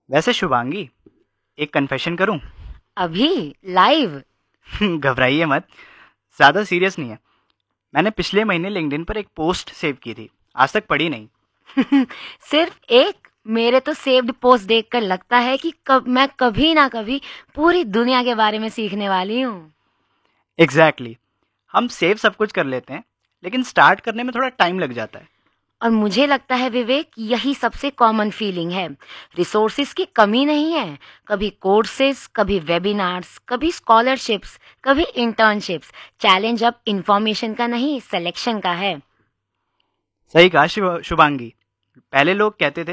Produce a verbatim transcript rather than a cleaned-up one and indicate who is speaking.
Speaker 1: वैसे शुभांगी, एक कन्फेशन करूं?
Speaker 2: अभी लाइव?
Speaker 1: घबराइए मत, ज़्यादा सीरियस नहीं है। मैंने पिछले महीने लिंक्डइन पर एक पोस्ट सेव की थी, आज तक पढ़ी नहीं।
Speaker 2: सिर्फ एक? मेरे तो सेव्ड पोस्ट देखकर लगता है कि कब मैं कभी ना कभी पूरी दुनिया के बारे में सीखने वाली हूँ।
Speaker 1: Exactly exactly. हम सेव सब कुछ कर लेते हैं, लेकिन स्टार्ट करने में थोड़ा टाइम लग जाता है।
Speaker 2: और मुझे लगता है विवेक, यही सबसे कॉमन फीलिंग है। रिसोर्सेज की कमी नहीं है। कभी कोर्सेज, कभी वेबिनार्स, कभी स्कॉलरशिप्स, कभी इंटर्नशिप्स। चैलेंज अब इंफॉर्मेशन का नहीं, सिलेक्शन का है।
Speaker 1: सही कहा शुभ- शुभांगी। पहले लोग कहते थे